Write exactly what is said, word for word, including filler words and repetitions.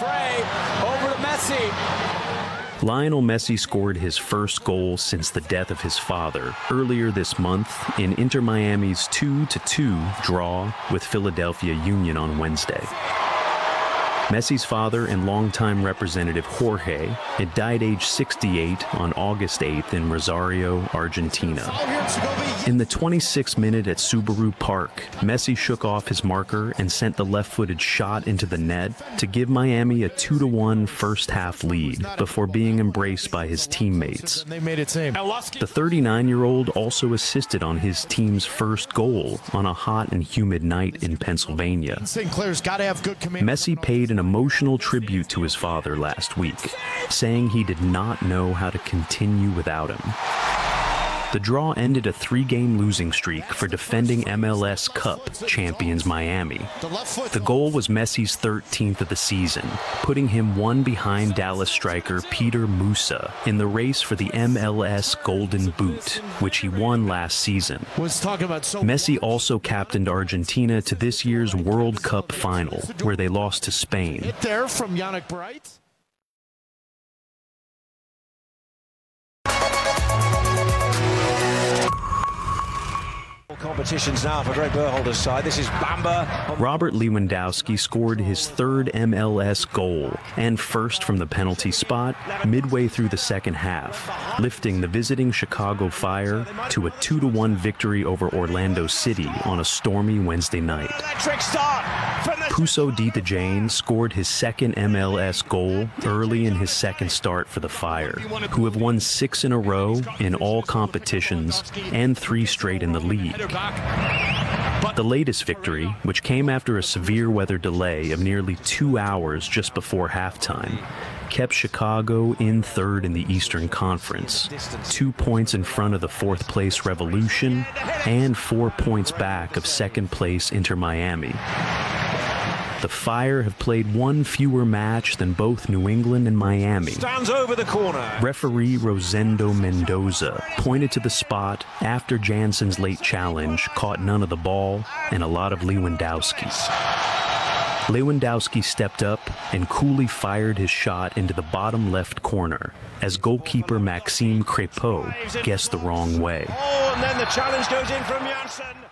fray. Over to Messi. Lionel Messi scored his first goal since the death of his father earlier this month in Inter Miami's two to two draw with Philadelphia Union on Wednesday. Messi's father and longtime representative Jorge had died age sixty-eight on August eighth in Rosario, Argentina. In the twenty-sixth minute at Subaru Park, Messi shook off his marker and sent the left-footed shot into the net to give Miami a two to one first-half lead before being embraced by his teammates. The thirty-nine-year-old also assisted on his team's first goal on a hot and humid night in Pennsylvania. Messi paid an emotional tribute to his father last week, saying he did not know how to continue without him. The draw ended a three-game losing streak for defending M L S Cup champions Miami. The goal was Messi's thirteenth of the season, putting him one behind Dallas striker Peter Musa in the race for the M L S Golden Boot, which he won last season. Messi also captained Argentina to this year's World Cup final, where they lost to Spain. There from Yannick Bright. Competitions now for Greg Berhalter's side. This is Bamba. Robert Lewandowski scored his third M L S goal and first from the penalty spot midway through the second half, lifting the visiting Chicago Fire to a two to one victory over Orlando City on a stormy Wednesday night. Puso Dita-Jane scored his second M L S goal early in his second start for the Fire, who have won six in a row in all competitions and three straight in the league. The latest victory, which came after a severe weather delay of nearly two hours just before halftime, kept Chicago in third in the Eastern Conference, two points in front of the fourth-place Revolution and four points back of second-place Inter Miami. The Fire have played one fewer match than both New England and Miami. Stands over the corner. Referee Rosendo Mendoza pointed to the spot after Jansen's late challenge caught none of the ball and a lot of Lewandowski's. Lewandowski stepped up and coolly fired his shot into the bottom left corner as goalkeeper Maxime Crépeau guessed the wrong way. Oh, and then the challenge goes in from Jansen.